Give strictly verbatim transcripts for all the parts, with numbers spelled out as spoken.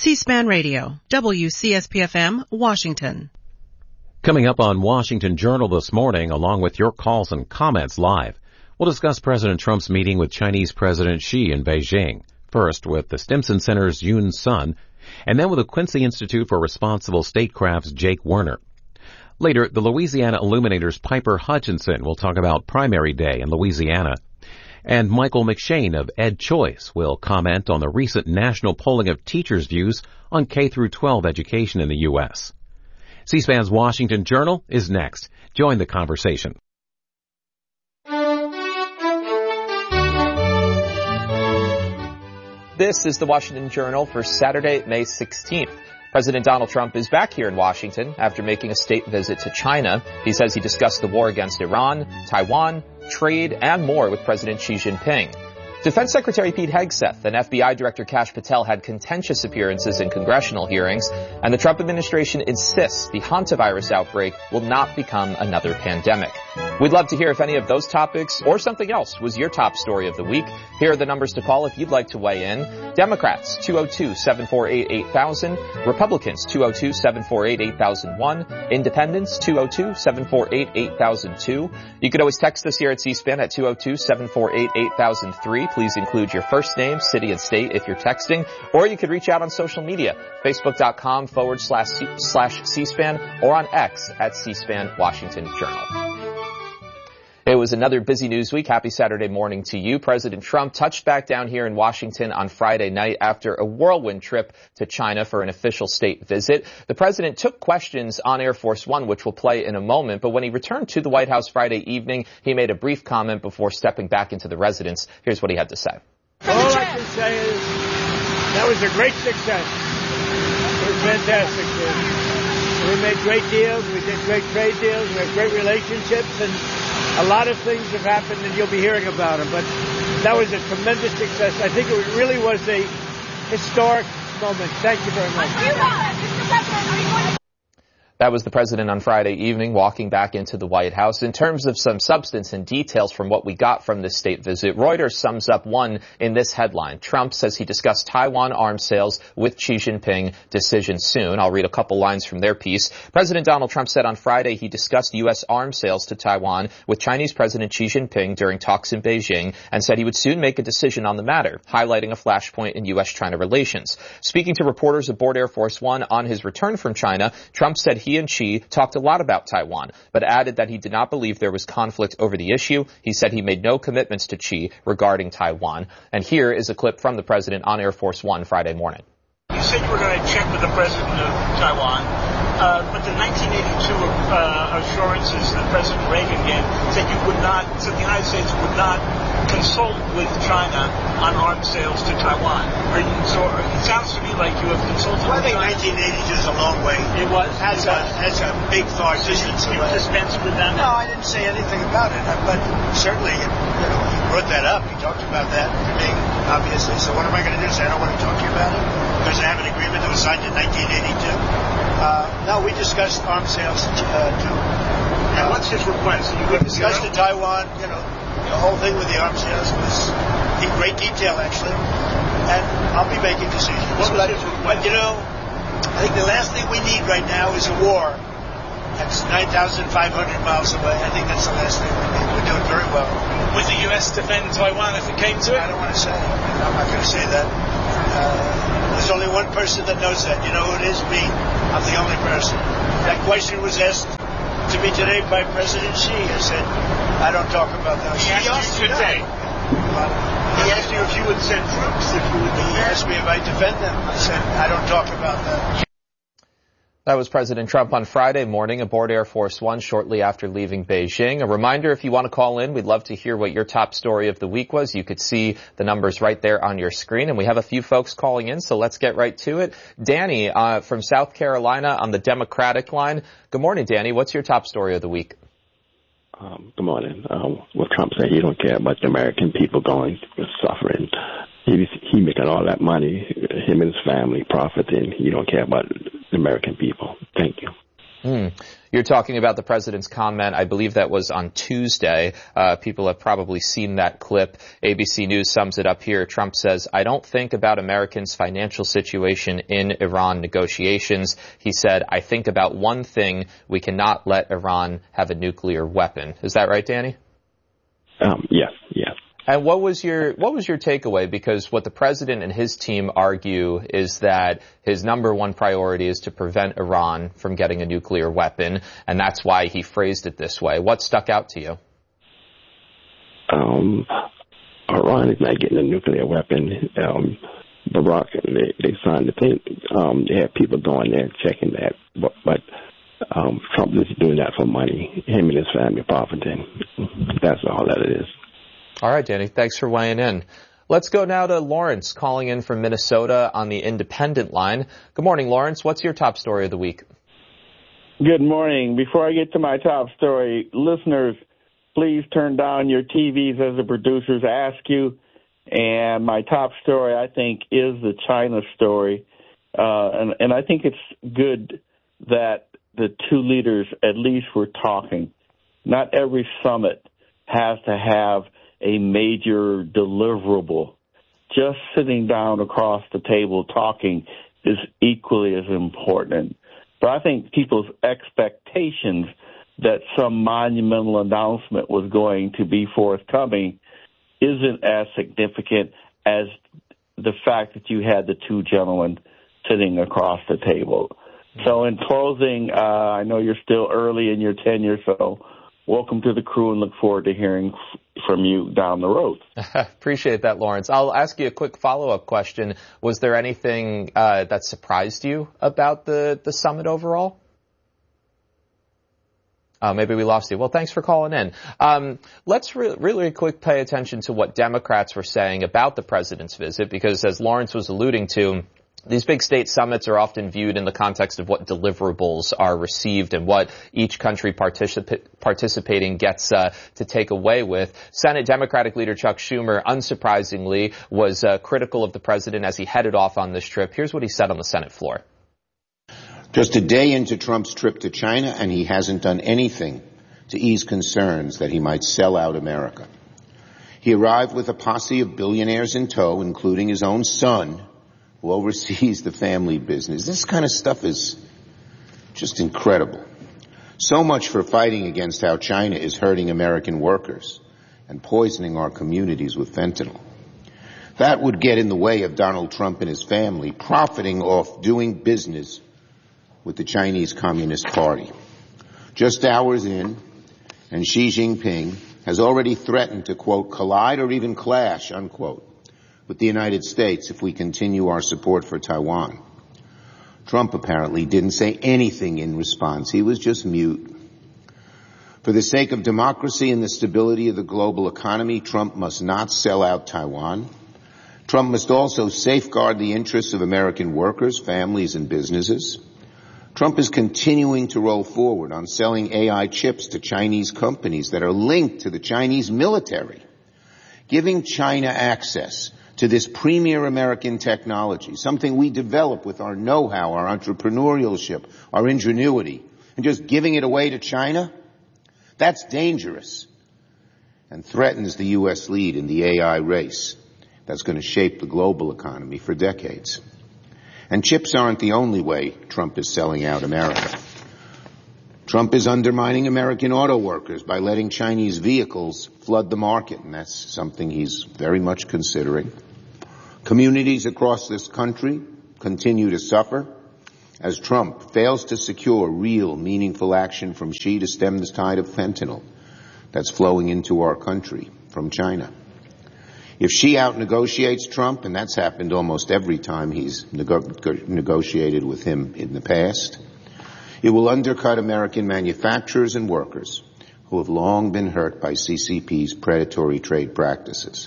C-SPAN Radio, W C S P F M, Washington. Coming up on Washington Journal this morning, along with your calls and comments live, we'll discuss President Trump's meeting with Chinese President Xi in Beijing. First, with the Stimson Center's Yoon Sun, and then with the Quincy Institute for Responsible Statecraft's Jake Werner. Later, the Louisiana Illuminator's Piper Hutchinson will talk about primary day in Louisiana. And Michael McShane of Ed Choice will comment on the recent national polling of teachers' views on K through twelve education in the U S. C-SPAN's Washington Journal is next. Join the conversation. This is the Washington Journal for Saturday, May sixteenth. President Donald Trump is back here in Washington after making a state visit to China. He says he discussed the war against Iran, Taiwan, trade, and more with President Xi Jinping. Defense Secretary Pete Hegseth and F B I Director Kash Patel had contentious appearances in congressional hearings, and the Trump administration insists the hantavirus outbreak will not become another pandemic. We'd love to hear if any of those topics or something else was your top story of the week. Here are the numbers to call if you'd like to weigh in. Democrats, two oh two, seven four eight, eight thousand. Republicans, two oh two, seven four eight, eight thousand one. Independents, two oh two, seven four eight, eight thousand two. You could always text us here at C-SPAN at two oh two, seven four eight, eight thousand three. Please include your first name, city, and state if you're texting. Or you could reach out on social media, facebook.com forward slash slash C-SPAN or on X at C-SPAN Washington Journal. It was another busy news week. Happy Saturday morning to you. President Trump touched back down here in Washington on Friday night after a whirlwind trip to China for an official state visit. The president took questions on Air Force One, which we'll play in a moment, but when he returned to the White House Friday evening, he made a brief comment before stepping back into the residence. Here's what he had to say. All I can say is that was a great success. It was fantastic. We made great deals. We did great trade deals. We had great relationships, and a lot of things have happened, and you'll be hearing about them. But that was a tremendous success. I think it really was a historic moment. Thank you very much. That was the president on Friday evening walking back into the White House. In terms of some substance and details from what we got from this state visit, Reuters sums up one in this headline. Trump says he discussed Taiwan arms sales with Xi Jinping. Decision soon. I'll read a couple lines from their piece. President Donald Trump said on Friday he discussed U S arms sales to Taiwan with Chinese President Xi Jinping during talks in Beijing and said he would soon make a decision on the matter, highlighting a flashpoint in U S China relations. Speaking to reporters aboard Air Force One on his return from China, Trump said he and Xi talked a lot about Taiwan, but added that he did not believe there was conflict over the issue. He said he made no commitments to Xi regarding Taiwan. And here is a clip from the president on Air Force One Friday morning. You said you were going to check with the president of Taiwan, uh, but the nineteen eighty-two uh, assurances that President Reagan gave said you would not, said the United States would not consult with China on arms sales to Taiwan. Are you, so it sounds to me like you have consulted well, with China. I think nineteen eighty-two is a long way. It was? That's, it a, was. that's a big far distance You away. dispensed with them? No, I didn't say anything about it, but certainly, you know, he brought that up. He talked about that to me, obviously. So what am I going to do? Say I don't want to talk to you about it? Because I have an agreement that was signed in nineteen eighty-two. Uh, no, we discussed arms sales uh, to... And what's his request? You we discussed to Taiwan, you know, the whole thing with the arms sales was in great detail, actually. And I'll be making decisions. What was but, his request? but, you know, I think the last thing we need right now is a war. That's nine thousand five hundred miles away. I think that's the last thing we need. We're doing very well. Would the U S defend Taiwan if it came to it? I don't want to say. I'm not going to say that. Uh, there's only one person that knows that. You know who it is? Me. I'm the only person. That question was asked to me today by President Xi. I said, I don't talk about that. He asked you today. He asked you if you would send troops, if you would. He asked me if I defend them. I said, I don't talk about that. That was President Trump on Friday morning aboard Air Force One shortly after leaving Beijing. A reminder, if you want to call in, we'd love to hear what your top story of the week was. You could see the numbers right there on your screen, and we have a few folks calling in, so let's get right to it. Danny uh, from South Carolina on the Democratic line. Good morning, Danny. What's your top story of the week? Um, good morning. Um, what Trump said, he don't care about the American people going suffering. He he making all that money, him and his family profiting. He don't care about the American people. Thank you. Mm. You're talking about the president's comment. I believe that was on Tuesday. Uh, people have probably seen that clip. A B C News sums it up here. Trump says, "I don't think about Americans' financial situation in Iran negotiations." He said, "I think about one thing. We cannot let Iran have a nuclear weapon." Is that right, Danny? Um, yes, yes. And what was your what was your takeaway? Because what the president and his team argue is that his number one priority is to prevent Iran from getting a nuclear weapon, and that's why he phrased it this way. What stuck out to you? Um, Iran is not getting a nuclear weapon. Um, Barack, they, they signed the thing. Um, they had people going there checking that, but, but um, Trump is doing that for money. Him and his family profiting. That's all that it is. All right, Danny, thanks for weighing in. Let's go now to Lawrence calling in from Minnesota on the independent line. Good morning, Lawrence. What's your top story of the week? Good morning. Before I get to my top story, listeners, please turn down your T Vs as the producers ask you. And my top story, I think, is the China story. Uh, and, and I think it's good that the two leaders at least were talking. Not every summit has to have a major deliverable. Just sitting down across the table talking is equally as important. But I think people's expectations that some monumental announcement was going to be forthcoming isn't as significant as the fact that you had the two gentlemen sitting across the table. So in closing, uh, I know you're still early in your tenure, so welcome to the crew and look forward to hearing from you down the road. Appreciate that, Lawrence. I'll ask you a quick follow-up question. Was there anything uh, that surprised you about the, the summit overall? Uh, maybe we lost you. Well, thanks for calling in. Um, let's re- really quick pay attention to what Democrats were saying about the president's visit, because as Lawrence was alluding to, these big state summits are often viewed in the context of what deliverables are received and what each country particip- participating gets uh, to take away with. Senate Democratic leader Chuck Schumer, unsurprisingly, was uh, critical of the president as he headed off on this trip. Here's what he said on the Senate floor. Just a day into Trump's trip to China, and he hasn't done anything to ease concerns that he might sell out America. He arrived with a posse of billionaires in tow, including his own son, who oversees the family business. This kind of stuff is just incredible. So much for fighting against how China is hurting American workers and poisoning our communities with fentanyl. That would get in the way of Donald Trump and his family profiting off doing business with the Chinese Communist Party. Just hours in, and Xi Jinping has already threatened to, quote, collide or even clash, unquote, with the United States if we continue our support for Taiwan. Trump apparently didn't say anything in response. He was just mute. For the sake of democracy and the stability of the global economy, Trump must not sell out Taiwan. Trump must also safeguard the interests of American workers, families, and businesses. Trump is continuing to roll forward on selling A I chips to Chinese companies that are linked to the Chinese military, giving China access to this premier American technology, something we develop with our know-how, our entrepreneurship, our ingenuity, and just giving it away to China, that's dangerous and threatens the U S lead in the A I race that's going to shape the global economy for decades. And chips aren't the only way Trump is selling out America. Trump is undermining American auto workers by letting Chinese vehicles flood the market, and that's something he's very much considering. Communities across this country continue to suffer as Trump fails to secure real, meaningful action from Xi to stem the tide of fentanyl that's flowing into our country from China. If Xi out-negotiates Trump, and that's happened almost every time he's nego- negotiated with him in the past, it will undercut American manufacturers and workers who have long been hurt by C C P's predatory trade practices.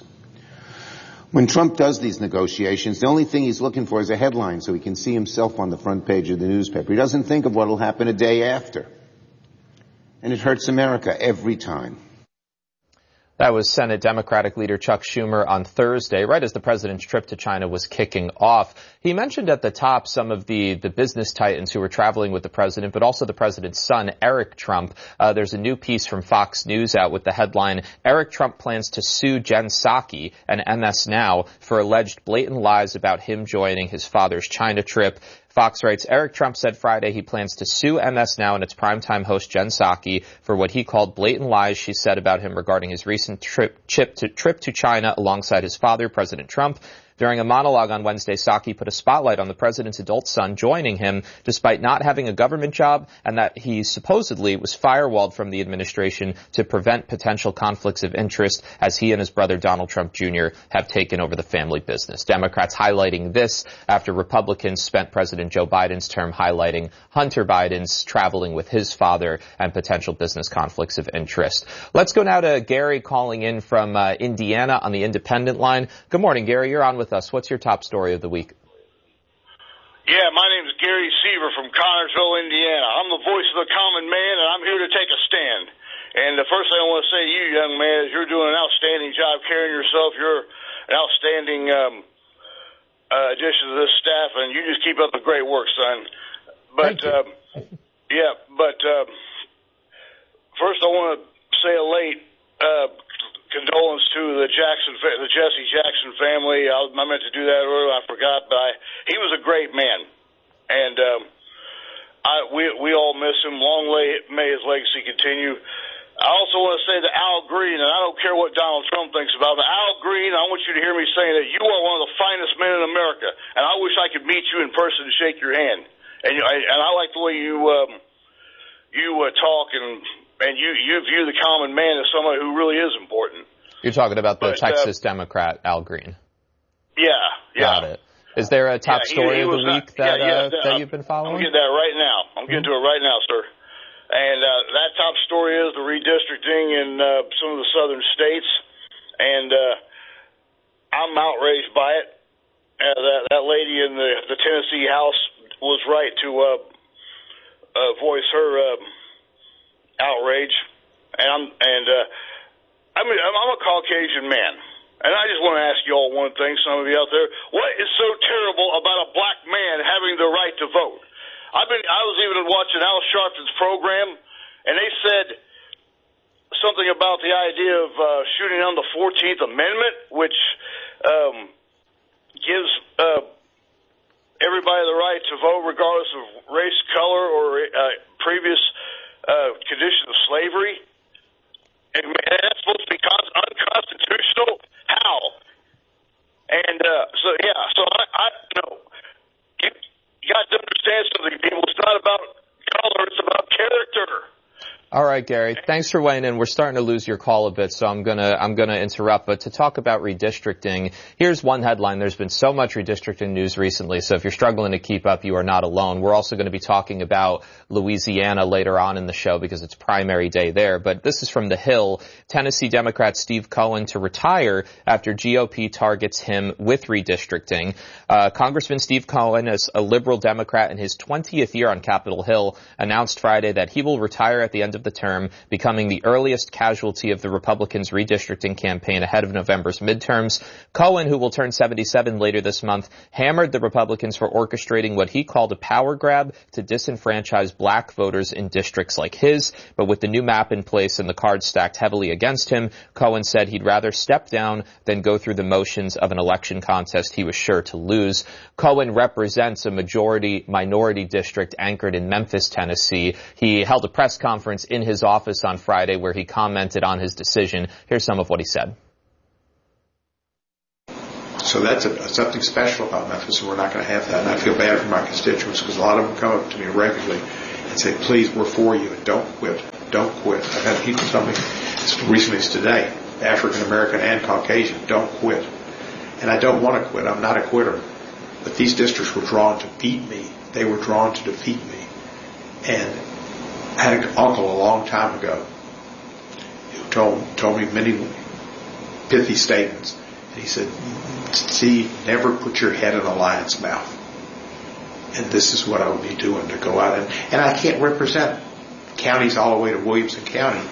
When Trump does these negotiations, the only thing he's looking for is a headline so he can see himself on the front page of the newspaper. He doesn't think of what will happen a day after. And it hurts America every time. That was Senate Democratic leader Chuck Schumer on Thursday, right as the president's trip to China was kicking off. He mentioned at the top some of the, the business titans who were traveling with the president, but also the president's son, Eric Trump. Uh, there's a new piece from Fox News out with the headline, Eric Trump plans to sue Jen Psaki and M S Now for alleged blatant lies about him joining his father's China trip. Fox writes, Eric Trump said Friday he plans to sue M S Now and its primetime host Jen Psaki for what he called blatant lies she said about him regarding his recent trip, trip, to, trip to China alongside his father, President Trump. During a monologue on Wednesday, Psaki put a spotlight on the president's adult son joining him despite not having a government job and that he supposedly was firewalled from the administration to prevent potential conflicts of interest as he and his brother Donald Trump Junior have taken over the family business. Democrats highlighting this after Republicans spent President Joe Biden's term highlighting Hunter Biden's traveling with his father and potential business conflicts of interest. Let's go now to Gary calling in from uh, Indiana on the Independent line. Good morning, Gary. You're on with us. What's your top story of the week? Yeah, my name is Gary Seaver from Connersville, Indiana. I'm the voice of the common man, and I'm here to take a stand. And the first thing I want to say to you, young man, is you're doing an outstanding job carrying yourself. You're an outstanding um, uh, addition to this staff, and you just keep up the great work, son. But, um, yeah, but uh, first I want to say a late uh condolence to the Jackson, the Jesse Jackson family. I, I meant to do that earlier. I forgot, but I, he was a great man, and um, I, we we all miss him. Long lay, may his legacy continue. I also want to say to Al Green, and I don't care what Donald Trump thinks about it, but Al Green, I want you to hear me saying that you are one of the finest men in America, and I wish I could meet you in person and shake your hand. And you, and I like the way you um, you uh, talk and. And you, you view the common man as somebody who really is important. You're talking about the but, Texas uh, Democrat, Al Green. Yeah, yeah. Got it. Is there a top yeah, he, story he of the not, week that, yeah, yeah, uh, that you've been following? I'm getting that right now. I'm getting mm-hmm. to it right now, sir. And uh, that top story is the redistricting in uh, some of the southern states. And uh, I'm outraged by it. Uh, that, that lady in the, the Tennessee House was right to uh, uh, voice her uh, outrage. And I'm and uh, I mean I'm a Caucasian man, and I just want to ask you all one thing, some of you out there: what is so terrible about a black man having the right to vote? I've been I was even watching Al Sharpton's program, and they said something about the idea of uh, shooting down the fourteenth Amendment, which um, gives uh, everybody the right to vote regardless of race, color, or uh, previous uh, condition of slavery. And that's supposed to be unconstitutional? How? And uh, so, yeah, so I, I you know, you, you got to understand something, people. It's not about color, it's about character. All right, Gary. Thanks for weighing in. We're starting to lose your call a bit, so I'm gonna I'm gonna interrupt. But to talk about redistricting, here's one headline. There's been so much redistricting news recently, so if you're struggling to keep up, you are not alone. We're also going to be talking about Louisiana later on in the show because it's primary day there. But this is from The Hill. Tennessee Democrat Steve Cohen to retire after G O P targets him with redistricting. Uh, Congressman Steve Cohen, as a liberal Democrat in his twentieth year on Capitol Hill, announced Friday that he will retire at the end of the term, becoming the earliest casualty of the Republicans' redistricting campaign ahead of November's midterms. Cohen, who will turn seventy-seven later this month, hammered the Republicans for orchestrating what he called a power grab to disenfranchise black voters in districts like his. But with the new map in place and the cards stacked heavily against him, Cohen said he'd rather step down than go through the motions of an election contest he was sure to lose. Cohen represents a majority-minority district anchored in Memphis, Tennessee. He held a press conference in his office on Friday where he commented on his decision. Here's some of what he said. So that's a, something special about Memphis, and we're not going to have that. And I feel bad for my constituents because a lot of them come up to me regularly and say, please, we're for you, and don't quit. Don't quit. I've had people tell me as recently as today, African American and Caucasian, don't quit. And I don't want to quit. I'm not a quitter. But these districts were drawn to beat me. They were drawn to defeat me. And I had an uncle a long time ago who told, told me many pithy statements. And he said, see, never put your head in a lion's mouth. And this is what I would be doing, to go out. And, and I can't represent counties all the way to Williamson County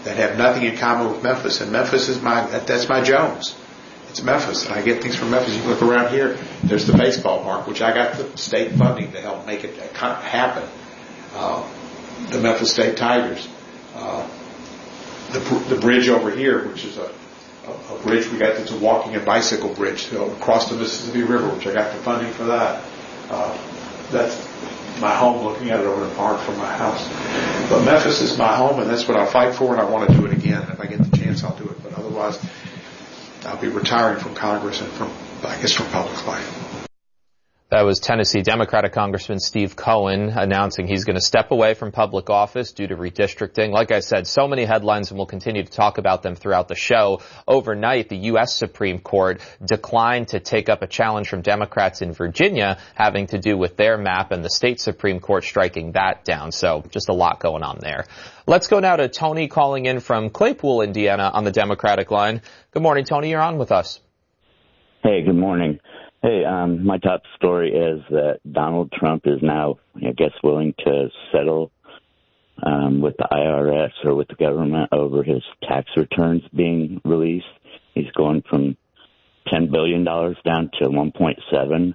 that have nothing in common with Memphis. And Memphis is my, that, that's my Jones. It's Memphis, and I get things from Memphis. You can look around here. There's the baseball park, which I got the state funding to help make it happen. Uh, the Memphis State Tigers. Uh, the, the bridge over here, which is a, a, a bridge we got that's a walking and bicycle bridge to across the Mississippi River, which I got the funding for that. Uh, that's my home, looking at it over the park from my house. But Memphis is my home, and that's what I'll fight for, and I want to do it again. If I get the chance, I'll do it. But otherwise, I'll be retiring from Congress and from, I guess, from public life. That was Tennessee Democratic Congressman Steve Cohen announcing he's going to step away from public office due to redistricting. Like I said, so many headlines, and we'll continue to talk about them throughout the show. Overnight, the U S Supreme Court declined to take up a challenge from Democrats in Virginia having to do with their map, and the state Supreme Court striking that down. So just a lot going on there. Let's go now to Tony calling in from Claypool, Indiana on the Democratic line. Good morning, Tony. You're on with us. Hey, good morning. Hey, um, my top story is that Donald Trump is now, I guess, willing to settle um, with the I R S or with the government over his tax returns being released. He's going from ten billion dollars down to one point seven.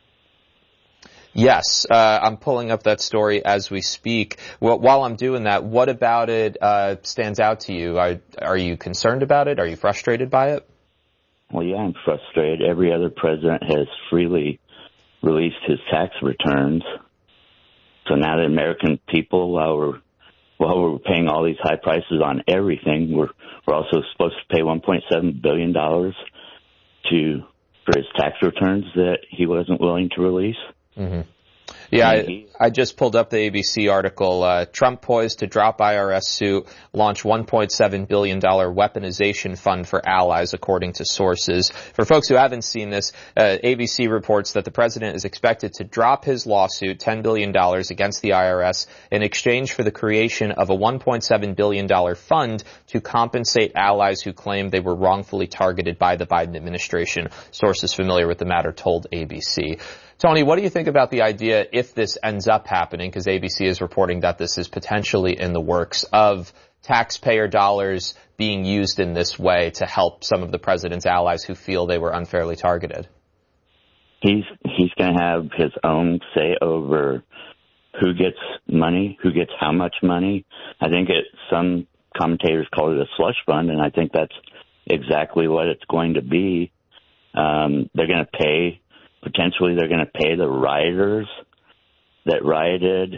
Yes, uh, I'm pulling up that story as we speak. Well, while I'm doing that, what about it uh, stands out to you? Are, are you concerned about it? Are you frustrated by it? Well, yeah, I'm frustrated. Every other president has freely released his tax returns. So now the American people, while we're, while we're paying all these high prices on everything, we're, we're also supposed to pay one point seven billion dollars to, for his tax returns that he wasn't willing to release. Mm-hmm. Yeah, I, I just pulled up the A B C article. Uh, Trump poised to drop I R S suit, launch one point seven billion dollars weaponization fund for allies, according to sources. For folks who haven't seen this, uh, A B C reports that the president is expected to drop his lawsuit, ten billion dollars, against the I R S in exchange for the creation of a one point seven billion dollars fund to compensate allies who claim they were wrongfully targeted by the Biden administration. Sources familiar with the matter told A B C. Tony, what do you think about the idea, if this ends up happening, because A B C is reporting that this is potentially in the works, of taxpayer dollars being used in this way to help some of the president's allies who feel they were unfairly targeted? He's he's going to have his own say over who gets money, who gets how much money. I think it, some commentators call it a slush fund, and I think that's exactly what it's going to be. Um, they're going to pay... Potentially, they're going to pay the rioters that rioted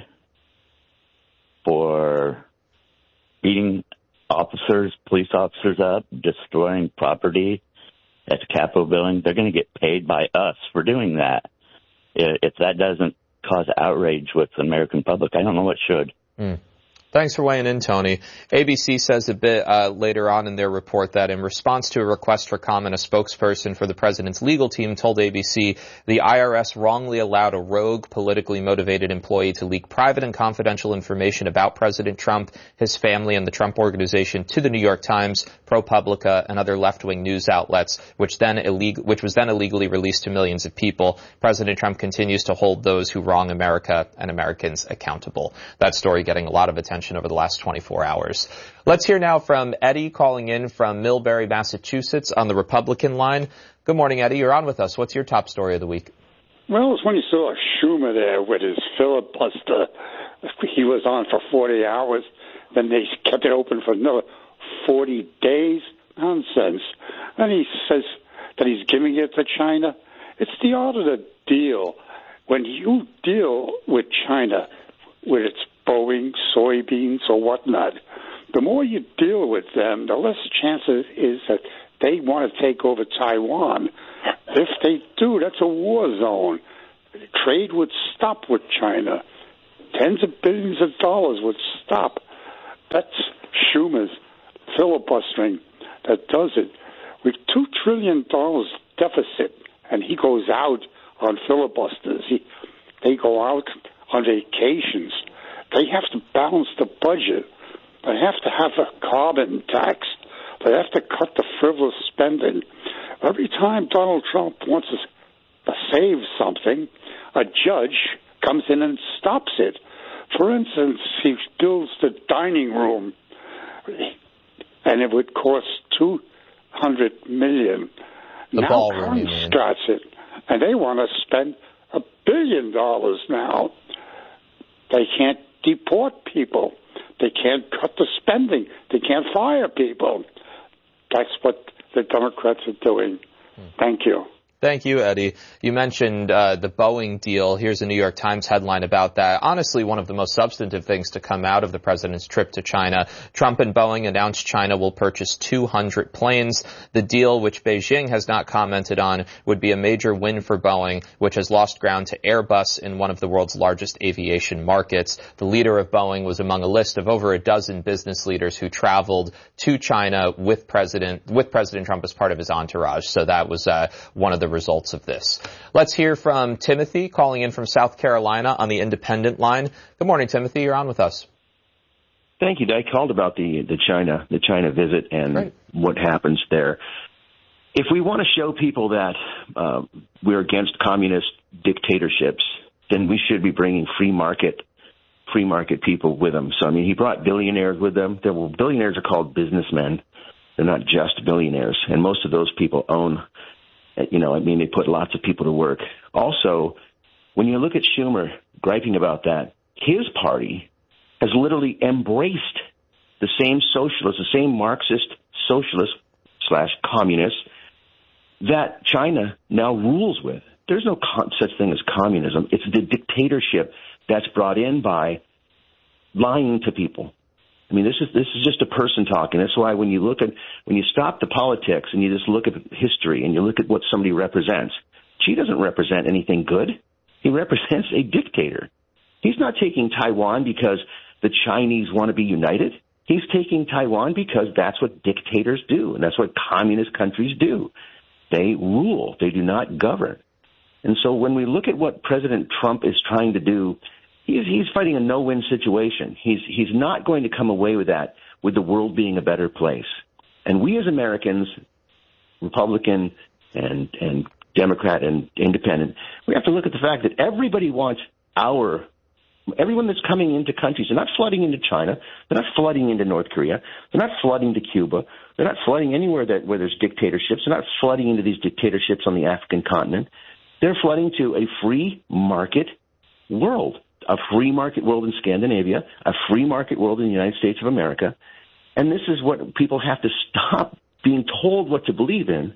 for beating officers, police officers up, destroying property at the Capitol building. They're going to get paid by us for doing that. If that doesn't cause outrage with the American public, I don't know what should. Mm. Thanks for weighing in, Tony. A B C says a bit uh, later on in their report that in response to a request for comment, a spokesperson for the president's legal team told A B C the I R S wrongly allowed a rogue, politically motivated employee to leak private and confidential information about President Trump, his family, and the Trump Organization to the New York Times, ProPublica, and other left-wing news outlets, which then illeg- which was then illegally released to millions of people. President Trump continues to hold those who wrong America and Americans accountable. That story getting a lot of attention over the last twenty-four hours. Let's hear now from Eddie calling in from Millbury, Massachusetts on the Republican line. Good morning, Eddie. You're on with us. What's your top story of the week? Well, it's when you saw Schumer there with his filibuster. He was on for forty hours. Then they kept it open for another forty days. Nonsense. And he says that he's giving it to China. It's the art of the deal. When you deal with China, with its Boeing, soybeans, or whatnot, the more you deal with them, the less chance it is that they want to take over Taiwan. If they do, that's a war zone. Trade would stop with China. Tens of billions of dollars would stop. That's Schumer's filibustering that does it. With two trillion dollars deficit, and he goes out on filibusters. He, they go out on vacations. They have to balance the budget. They have to have a carbon tax. They have to cut the frivolous spending. Every time Donald Trump wants to save something, a judge comes in and stops it. For instance, he builds the dining room. and it would cost two hundred million dollars. The now ballroom, Trump you mean. starts it, and they want to spend a billion dollars now. They can't deport people. They can't cut the spending. They can't fire people. That's what the Democrats are doing. Thank you. Thank you, Eddie. You mentioned uh, the Boeing deal. Here's a New York Times headline about that. Honestly, one of the most substantive things to come out of the president's trip to China. Trump and Boeing announced China will purchase two hundred planes. The deal, which Beijing has not commented on, would be a major win for Boeing, which has lost ground to Airbus in one of the world's largest aviation markets. The leader of Boeing was among a list of over a dozen business leaders who traveled to China with President with President Trump as part of his entourage. So that was uh, one of the results of this. Let's hear from Timothy calling in from South Carolina on the independent line. Good morning, Timothy. You're on with us. Thank you. I called about the the China the China visit and right. what happens there. If we want to show people that uh, we're against communist dictatorships, then we should be bringing free market free market people with them. So I mean, he brought billionaires with them. There were, billionaires are called businessmen. They're not just billionaires, and most of those people own. You know, I mean, they put lots of people to work. Also, when you look at Schumer griping about that, his party has literally embraced the same socialists, the same Marxist socialist slash communists that China now rules with. There's no con- such thing as communism. It's the dictatorship that's brought in by lying to people. I mean, this is this is just a person talking. That's why when you look at when you stop the politics and you just look at history and you look at what somebody represents, Xi doesn't represent anything good. He represents a dictator. He's not taking Taiwan because the Chinese want to be united. He's taking Taiwan because that's what dictators do, and that's what communist countries do. They rule. They do not govern. And so when we look at what President Trump is trying to do, He's, he's fighting a no-win situation. He's he's not going to come away with that, with the world being a better place. And we as Americans, Republican and and Democrat and Independent, we have to look at the fact that everybody wants our, everyone that's coming into countries, they're not flooding into China, they're not flooding into North Korea, they're not flooding to Cuba, they're not flooding anywhere that where there's dictatorships, they're not flooding into these dictatorships on the African continent. They're flooding to a free market world. A free market world in Scandinavia, a free market world in the United States of America. And this is what people have to stop being told what to believe in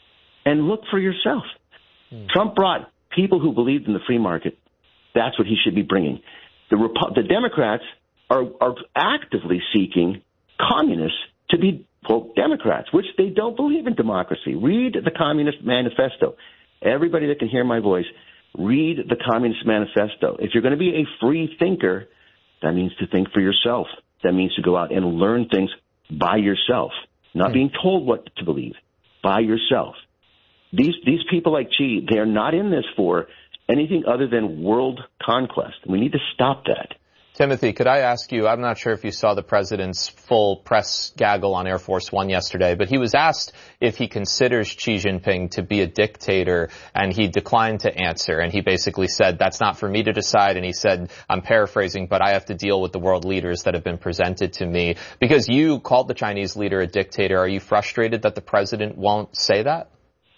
and look for yourself. Mm. Trump brought people who believed in the free market. That's what he should be bringing. The, Repu- the Democrats are, are actively seeking communists to be, quote, Democrats, which they don't believe in democracy. Read the Communist Manifesto. Everybody that can hear my voice, read the Communist Manifesto. If you're going to be a free thinker, that means to think for yourself. That means to go out and learn things by yourself, not being told what to believe, by yourself. These these people like Xi, they are not in this for anything other than world conquest. We need to stop that. Timothy, could I ask you, I'm not sure if you saw the president's full press gaggle on Air Force One yesterday, but he was asked if he considers Xi Jinping to be a dictator, and he declined to answer. And he basically said, that's not for me to decide. And he said, I'm paraphrasing, but I have to deal with the world leaders that have been presented to me. Because you called the Chinese leader a dictator, are you frustrated that the president won't say that?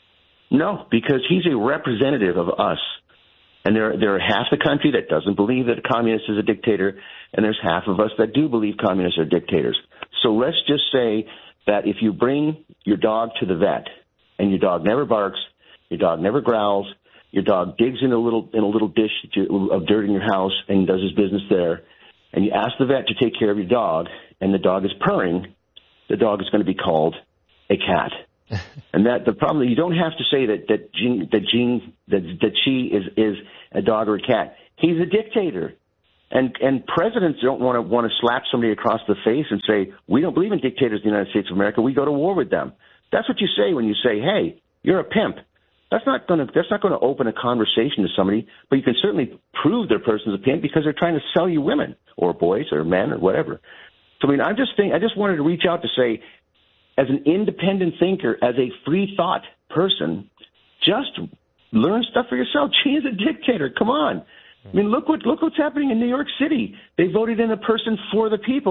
No, because he's a representative of us. And there, there are half the country that doesn't believe that a communist is a dictator, and there's half of us that do believe communists are dictators. So let's just say that if you bring your dog to the vet, and your dog never barks, your dog never growls, your dog digs in a little in a little dish of dirt in your house and does his business there, and you ask the vet to take care of your dog, and the dog is purring, the dog is going to be called a cat. And that the problem, you don't have to say that that Gene, that Gene, that that Xi is is a dog or a cat. He's a dictator, and and presidents don't want to want to slap somebody across the face and say, we don't believe in dictators in the United States of America. We go to war with them. That's what you say when you say, hey, you're a pimp. That's not going to that's not going to open a conversation to somebody, but you can certainly prove their person's a pimp because they're trying to sell you women or boys or men or whatever. So I mean, I just think I just wanted to reach out to say, as an independent thinker, as a free thought person, just learn stuff for yourself. Xi is a dictator. Come on. I mean, look what look what's happening in New York City. They voted in a person for the people,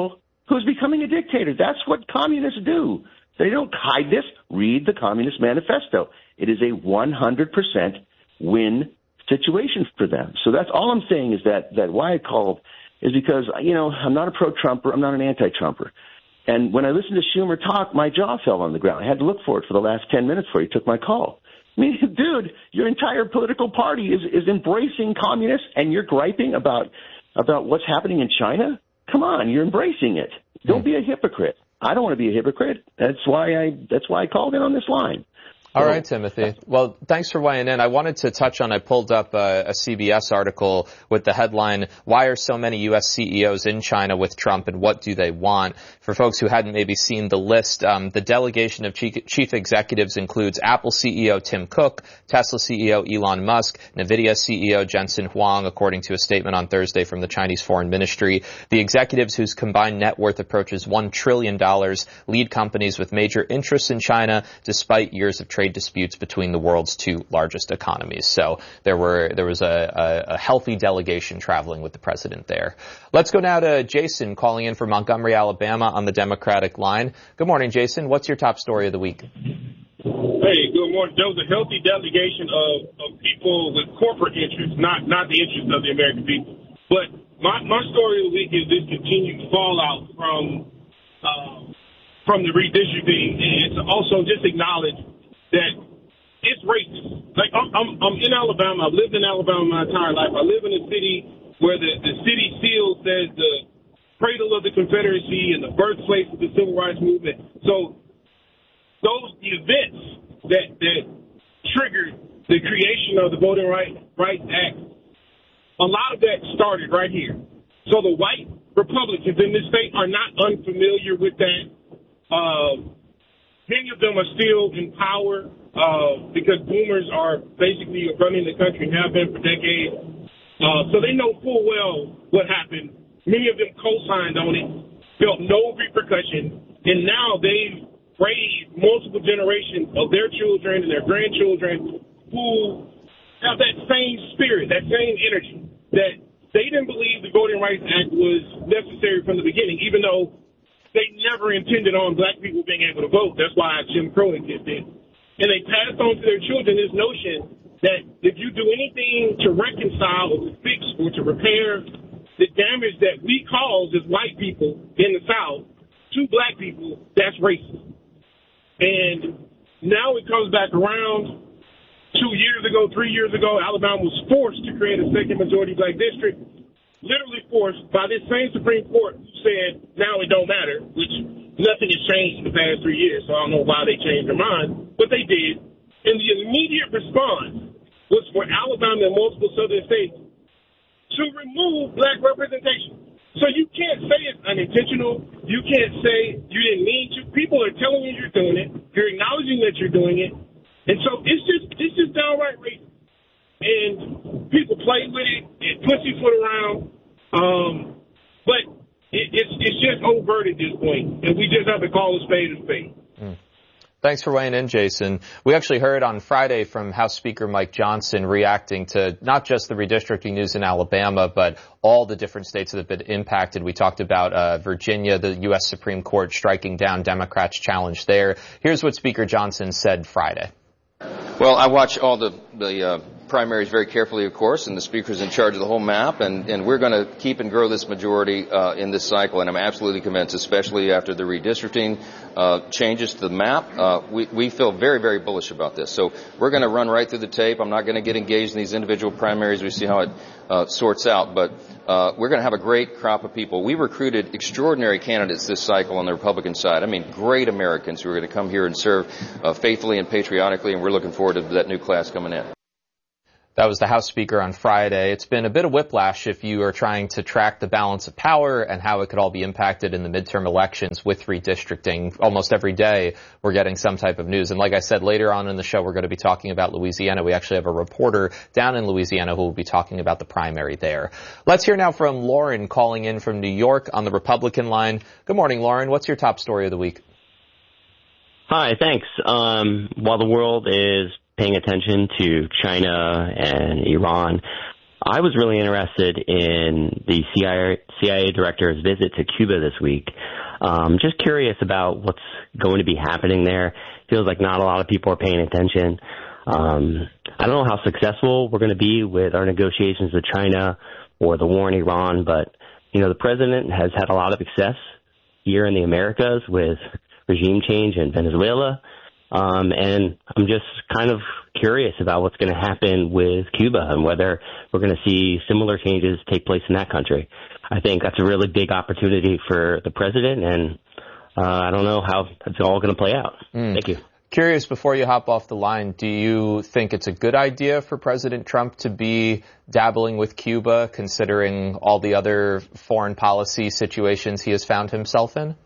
who's becoming a dictator. That's what communists do. They don't hide this. Read the Communist Manifesto. It is a one hundred percent win situation for them. So that's all I'm saying is that, that why I called is because, you know, I'm not a pro-Trumper. I'm not an anti-Trumper. And when I listened to Schumer talk, my jaw fell on the ground. I had to look for it for the last ten minutes before he took my call. I mean, dude, your entire political party is, is embracing communists, and you're griping about about what's happening in China? Come on, you're embracing it. Don't be a hypocrite. I don't want to be a hypocrite. That's why I that's why I called in on this line. All right, Timothy. Well, thanks for weighing in. I wanted to touch on, I pulled up a, a C B S article with the headline, "Why are so many U S C E Os in China with Trump and what do they want?" For folks who hadn't maybe seen the list, um, the delegation of chief, chief executives includes Apple C E O Tim Cook, Tesla C E O Elon Musk, NVIDIA C E O Jensen Huang, according to a statement on Thursday from the Chinese Foreign Ministry. The executives, whose combined net worth approaches one trillion dollars, lead companies with major interests in China despite years of trade disputes between the world's two largest economies. So there were there was a, a, a healthy delegation traveling with the president there. Let's go now to Jason calling in from Montgomery, Alabama on the Democratic line. Good morning, Jason. What's your top story of the week? Hey, good morning. There was a healthy delegation of, of people with corporate interests, not not the interests of the American people. But my, my story of the week is this continued fallout from uh, from the redistricting, and to also just acknowledge that it's racist. Like, I'm, I'm, I'm in Alabama. I've lived in Alabama my entire life. I live in a city where the, the city seal says the cradle of the Confederacy and the birthplace of the Civil Rights Movement. So those events that, that triggered the creation of the Voting Rights Act, a lot of that started right here. So the white Republicans in this state are not unfamiliar with that. Uh, many of them are still in power. Uh, because boomers are basically running the country and have been for decades. Uh, so they know full well what happened. Many of them co-signed on it, felt no repercussion, and now they've raised multiple generations of their children and their grandchildren who have that same spirit, that same energy, that they didn't believe the Voting Rights Act was necessary from the beginning, even though they never intended on black people being able to vote. That's why Jim Crow existed. And they passed on to their children this notion that if you do anything to reconcile or to fix or to repair the damage that we cause as white people in the South to black people, that's racist. And now it comes back around. Two years ago, three years ago, Alabama was forced to create a second majority black district, literally forced by this same Supreme Court who said now it don't matter, which nothing has changed in the past three years, so I don't know why they changed their mind, but they did. And the immediate response was for Alabama and multiple southern states to remove black representation. So you can't say it's unintentional. You can't say you didn't mean to. People are telling you you're doing it. You're acknowledging that you're doing it. And so it's just it's just downright racist. And people play with it and pussyfoot around. Um, but it, it's it's just overt at this point, and we just have to call a spade a spade. Mm. Thanks for weighing in, Jason. We actually heard on Friday from House Speaker Mike Johnson reacting to not just the redistricting news in Alabama, but all the different states that have been impacted. We talked about uh, Virginia, the U S Supreme Court striking down Democrats' challenge there. Here's what Speaker Johnson said Friday. Well, I watch all the, the uh, primaries very carefully, of course, and the speaker's in charge of the whole map, and, and we're going to keep and grow this majority uh, in this cycle, and I'm absolutely convinced, especially after the redistricting uh, changes to the map, uh, we, we feel very, very bullish about this. So we're going to run right through the tape. I'm not going to get engaged in these individual primaries. We see how it uh, sorts out, but uh, we're going to have a great crop of people. We recruited extraordinary candidates this cycle on the Republican side. I mean, great Americans who are going to come here and serve uh, faithfully and patriotically, and we're looking forward to that new class coming in. That was the House Speaker on Friday. It's been a bit of whiplash if you are trying to track the balance of power and how it could all be impacted in the midterm elections with redistricting. Almost every day we're getting some type of news. And like I said, later on in the show, we're going to be talking about Louisiana. We actually have a reporter down in Louisiana who will be talking about the primary there. Let's hear now from Lauren calling in from New York on the Republican line. Good morning, Lauren. What's your top story of the week? Hi, thanks. Um, while the world is paying attention to China and Iran, I was really interested in the C I A, C I A director's visit to Cuba this week. Um, just curious about what's going to be happening there. Feels like not a lot of people are paying attention. Um, I don't know how successful we're going to be with our negotiations with China or the war in Iran, but, you know, the president has had a lot of success here in the Americas with regime change in Venezuela. Um, and I'm just kind of curious about what's going to happen with Cuba and whether we're going to see similar changes take place in that country. I think that's a really big opportunity for the president, and uh, I don't know how it's all going to play out. Mm. Thank you. Curious, before you hop off the line, do you think it's a good idea for President Trump to be dabbling with Cuba, considering all the other foreign policy situations he has found himself in?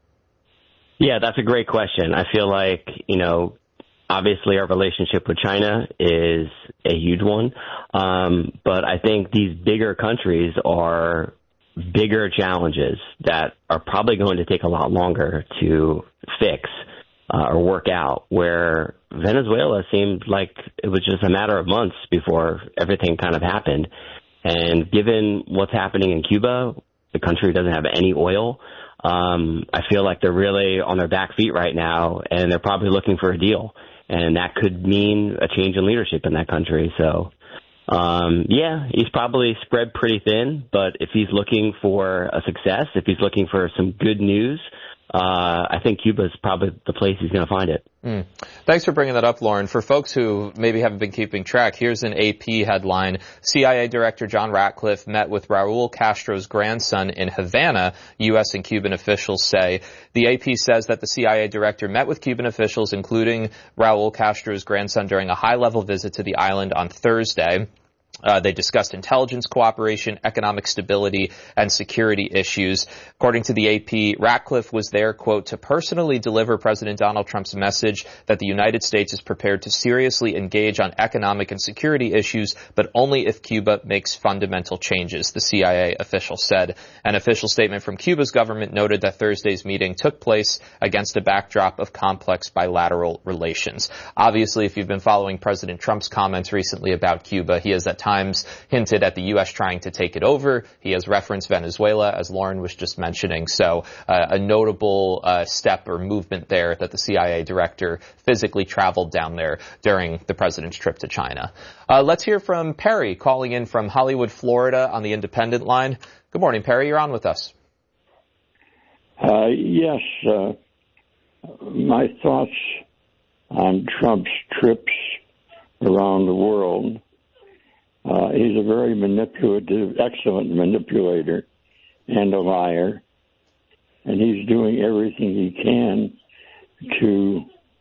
Yeah, that's a great question. I feel like, you know, obviously our relationship with China is a huge one. Um, but I think these bigger countries are bigger challenges that are probably going to take a lot longer to fix uh, or work out, where Venezuela seemed like it was just a matter of months before everything kind of happened. And given what's happening in Cuba, the country doesn't have any oil. Um, I feel like they're really on their back feet right now, and they're probably looking for a deal. And that could mean a change in leadership in that country. So, um, yeah, he's probably spread pretty thin, but if he's looking for a success, if he's looking for some good news, uh, I think Cuba is probably the place he's going to find it. Mm. Thanks for bringing that up, Lauren. For folks who maybe haven't been keeping track, here's an A P headline. C I A Director John Ratcliffe met with Raul Castro's grandson in Havana, U S and Cuban officials say. The A P says that the C I A director met with Cuban officials, including Raul Castro's grandson, during a high-level visit to the island on Thursday. Uh, they discussed intelligence cooperation, economic stability, and security issues. According to the A P, Ratcliffe was there, quote, to personally deliver President Donald Trump's message that the United States is prepared to seriously engage on economic and security issues, but only if Cuba makes fundamental changes, the C I A official said. An official statement from Cuba's government noted that Thursday's meeting took place against a backdrop of complex bilateral relations. Obviously, if you've been following President Trump's comments recently about Cuba, he has at times hinted at the U S trying to take it over. He has referenced Venezuela, as Lauren was just mentioning. So uh, a notable uh, step or movement there that the C I A director physically traveled down there during the president's trip to China. Uh, let's hear from Perry calling in from Hollywood, Florida on the Independent line. Good morning, Perry. You're on with us. Uh, yes. Uh, my thoughts on Trump's trips around the world. Uh, he's a very manipulative, excellent manipulator and a liar. And he's doing everything he can to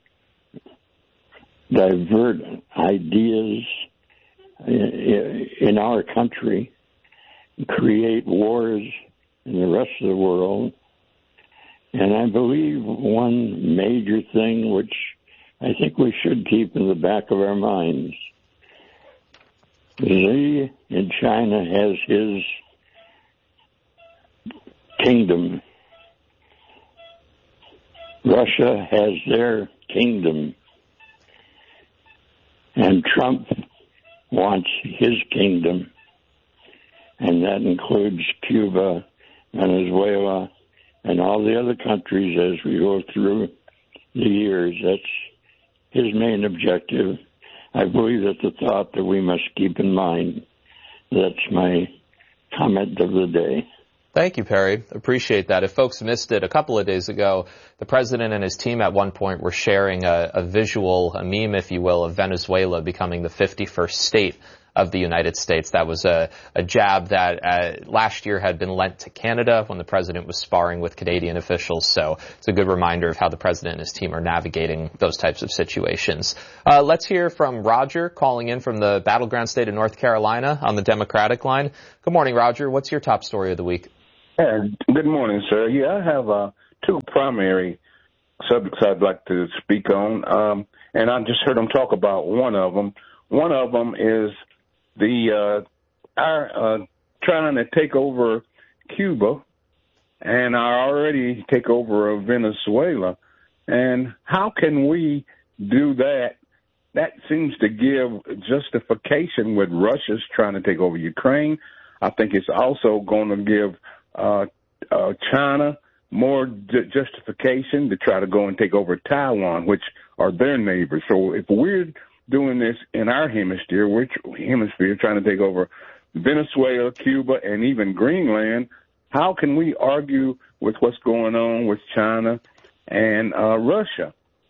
divert ideas in, in our country, create wars in the rest of the world. And I believe one major thing which I think we should keep in the back of our minds, Xi in China has his kingdom. Russia has their kingdom. And Trump wants his kingdom. And that includes Cuba, Venezuela, and all the other countries as we go through the years. That's his main objective. I believe that's a thought that we must keep in mind. That's my comment of the day. Thank you, Perry. Appreciate that. If folks missed it, a couple of days ago, the president and his team at one point were sharing a, a visual, a meme, if you will, of Venezuela becoming the fifty-first state of the United States. That was a, a jab that uh, last year had been lent to Canada when the president was sparring with Canadian officials. So it's a good reminder of how the president and his team are navigating those types of situations. Uh, let's hear from Roger calling in from the battleground state of North Carolina on the Democratic line. Good morning, Roger. What's your top story of the week? Yeah, good morning, sir. Yeah, I have uh, two primary subjects I'd like to speak on, um, and I just heard them talk about one of them. One of them is the uh, our uh, trying to take over Cuba and our already take over of Venezuela. And how can we do that that seems to give justification with Russia's trying to take over Ukraine. I think it's also going to give uh, uh, China more ju- justification to try to go and take over Taiwan, which are their neighbors. So if we're doing this in our hemisphere, we're hemisphere trying to take over Venezuela, Cuba, and even Greenland, how can we argue with what's going on with China and uh, Russia?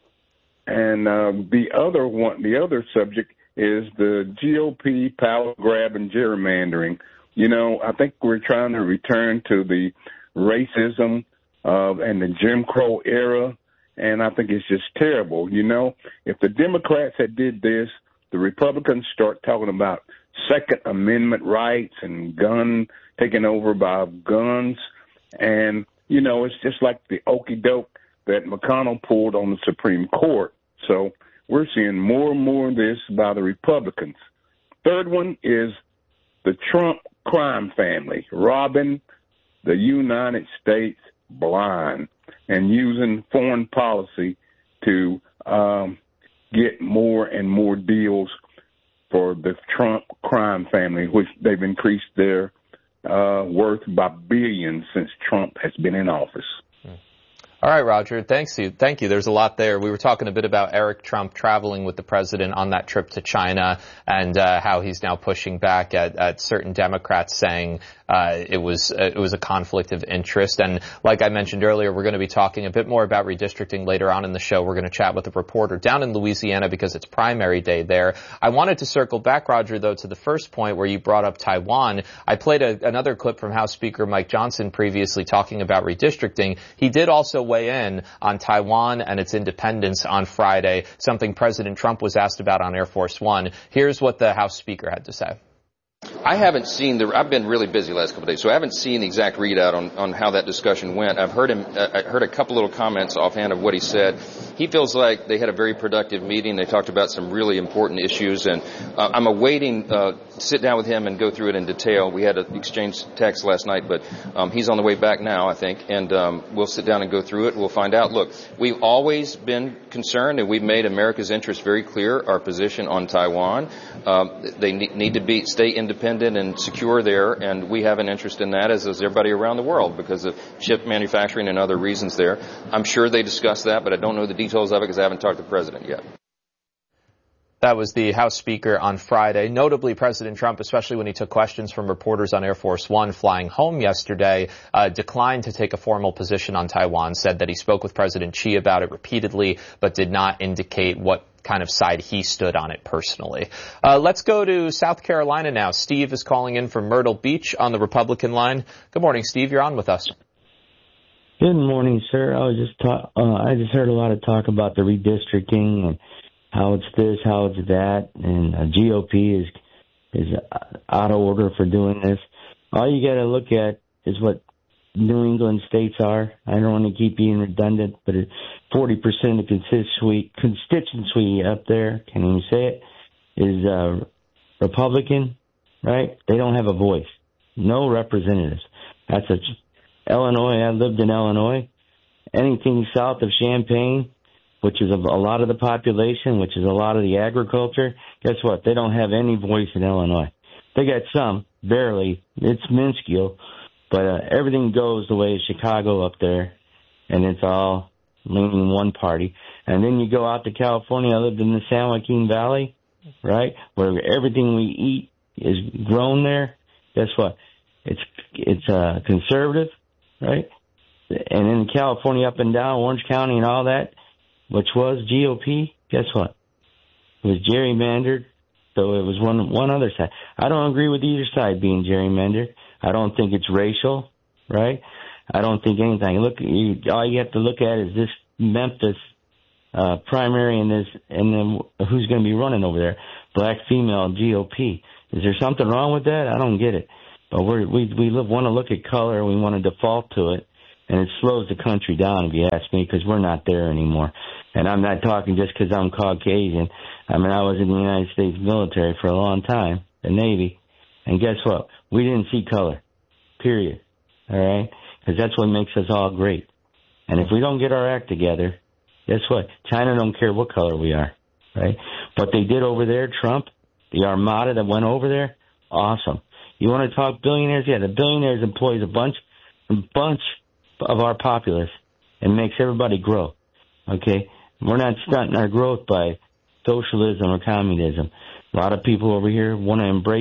And uh, the other one, the other subject is the G O P power grab and gerrymandering. You know, I think we're trying to return to the racism uh, and the Jim Crow era, and I think it's just terrible. You know, if the Democrats had did this, the Republicans start talking about Second Amendment rights and gun taken over by guns, and you know, it's just like the okie doke that McConnell pulled on the Supreme Court. So we're seeing more and more of this by the Republicans. Third one is the Trump crime family, robbing the United States blind and using foreign policy to um, get more and more deals for the Trump crime family, which they've increased their uh, worth by billions since Trump has been in office. All right, Roger. Thanks you. Thank you. There's a lot there. We were talking a bit about Eric Trump traveling with the president on that trip to China and uh, how he's now pushing back at, at certain Democrats saying uh, it was uh, it was a conflict of interest. And like I mentioned earlier, we're going to be talking a bit more about redistricting later on in the show. We're going to chat with a reporter down in Louisiana because it's primary day there. I wanted to circle back, Roger, though, to the first point where you brought up Taiwan. I played a, another clip from House Speaker Mike Johnson previously talking about redistricting. He did also weigh in on Taiwan and its independence on Friday, something President Trump was asked about on Air Force One. Here's what the House Speaker had to say. I haven't seen the, I've been really busy the last couple of days, so I haven't seen the exact readout on, on how that discussion went. I've heard him, uh, I heard a couple little comments offhand of what he said. He feels like they had a very productive meeting. They talked about some really important issues, and uh, I'm awaiting, uh, to sit down with him and go through it in detail. We had an exchange text last night, but, um, he's on the way back now, I think, and, um, we'll sit down and go through it. We'll find out. Look, we've always been concerned, and we've made America's interest very clear, our position on Taiwan. Um, they need, need to be, stay independent and secure there, and we have an interest in that, as does everybody around the world, because of chip manufacturing and other reasons there. I'm sure they discussed that, but I don't know the details of it because I haven't talked to the president yet. That was the House Speaker on Friday. Notably, President Trump, especially when he took questions from reporters on Air Force One flying home yesterday, uh, declined to take a formal position on Taiwan, said that he spoke with President Xi about it repeatedly, but did not indicate what kind of side he stood on it personally. Uh, let's go to South Carolina now. Steve is calling in from Myrtle Beach on the Republican line. Good morning, Steve. You're on with us. Good morning, sir. I was just talk, uh, I just heard a lot of talk about the redistricting and how it's this, how it's that, and uh, G O P is is out of order for doing this. All you got to look at is what New England states are. I don't want to keep being redundant, but it, forty percent of the constituency, constituency up there, can't even say it, is uh, Republican, right? They don't have a voice. No representatives. That's a Illinois. I lived in Illinois. Anything south of Champaign, which is a, a lot of the population, which is a lot of the agriculture, guess what? They don't have any voice in Illinois. They got some, barely. It's minuscule. But uh, everything goes the way of Chicago up there, and it's all leaning one party. And then you go out to California. I lived in the San Joaquin Valley, right, where everything we eat is grown there. Guess what? It's it's uh, conservative, right? And in California, up and down, Orange County and all that, which was G O P, guess what? It was gerrymandered, so it was one one other side. I don't agree with either side being gerrymandered. I don't think it's racial, right? I don't think anything. Look, you, all you have to look at is this Memphis uh, primary and this, and then who's going to be running over there? Black female G O P. Is there something wrong with that? I don't get it. But we're, we we want to look at color. We want to default to it, and it slows the country down, if you ask me, because we're not there anymore. And I'm not talking just because I'm Caucasian. I mean, I was in the United States military for a long time, the Navy, and guess what? We didn't see color, period, all right? Because that's what makes us all great. And if we don't get our act together, guess what? China don't care what color we are, right? What they did over there, Trump, the armada that went over there, awesome. You want to talk billionaires? Yeah, the billionaires employs a bunch, a bunch of our populace and makes everybody grow. Okay? We're not stunting our growth by socialism or communism. A lot of people over here want to embrace